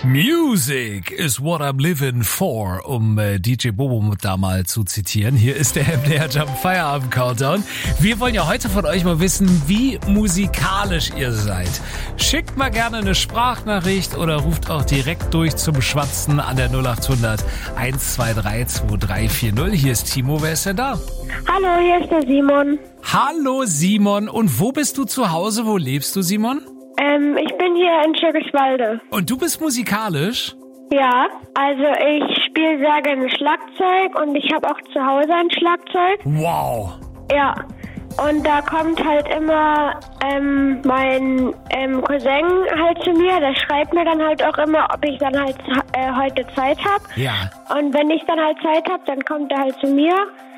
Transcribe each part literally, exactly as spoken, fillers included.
Music is what I'm living for, um äh, D J Bobo da mal zu zitieren. Hier ist der M D R Jump Feierabend Countdown. Wir wollen ja heute von euch mal wissen, wie musikalisch ihr seid. Schickt mal gerne eine Sprachnachricht oder ruft auch direkt durch zum Schwatzen an der null acht hundert eins zwei drei zwei drei vier null. Hier ist Timo, wer ist denn da? Hallo, hier ist der Simon. Hallo Simon, und wo bist du zu Hause? Wo lebst du, Simon? Ähm, ich bin hier in Schirgiswalde. Und du bist musikalisch? Ja, also ich spiele sehr gerne Schlagzeug und ich habe auch zu Hause ein Schlagzeug. Wow. Ja, und da kommt halt immer ähm, mein ähm, Cousin halt zu mir, der schreibt mir dann halt auch immer, ob ich dann halt äh, heute Zeit habe. Ja. Und wenn ich dann halt Zeit habe, dann kommt er halt zu mir.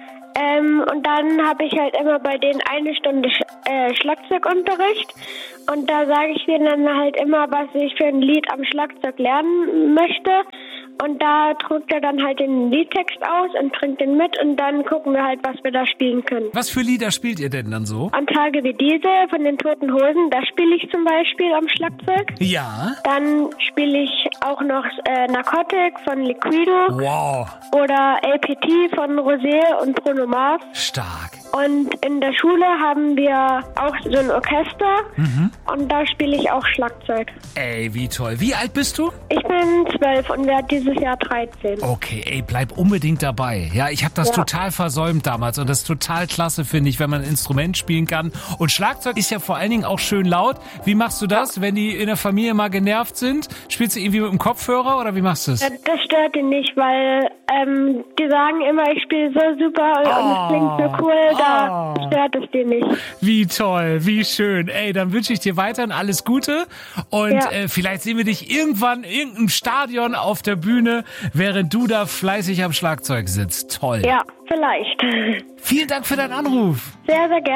Ähm, und dann habe ich halt immer bei denen eine Stunde Sch- äh, Schlagzeugunterricht. Und da sage ich denen dann halt immer, was ich für ein Lied am Schlagzeug lernen möchte. Und da druckt er dann halt den Liedtext aus und bringt den mit. Und dann gucken wir halt, was wir da spielen können. Was für Lieder spielt ihr denn dann so? An Tage wie diese von den Toten Hosen, da spiele ich zum Beispiel am Schlagzeug. Ja. Dann spiele ich auch noch äh, Narcotic von Liquido. Wow. Oder L P T von Rosé und Bruno Mars. Stark. Und in der Schule haben wir auch so ein Orchester. Mhm. Und da spiele ich auch Schlagzeug. Ey, wie toll. Wie alt bist du? Ich bin zwölf und werde dieses Jahr dreizehn. Okay, ey, bleib unbedingt dabei. Ja, ich habe das Ja. total versäumt damals und das ist total klasse, finde ich, wenn man ein Instrument spielen kann. Und Schlagzeug ist ja vor allen Dingen auch schön laut. Wie machst du das, wenn die in der Familie mal genervt sind? Spielst du irgendwie mit dem Kopfhörer oder wie machst du es? Das stört ihn nicht, weil ähm, die sagen immer, ich spiele so super und Oh. es klingt so cool, da Oh. stört es dir nicht. Wie toll, wie schön. Ey, dann wünsche ich dir weiterhin alles Gute und Ja. äh, vielleicht sehen wir dich irgendwann in irgendeinem Stadion auf der Bühne, während du da fleißig am Schlagzeug sitzt. Toll. Ja, vielleicht. Vielen Dank für deinen Anruf. Sehr, sehr gerne.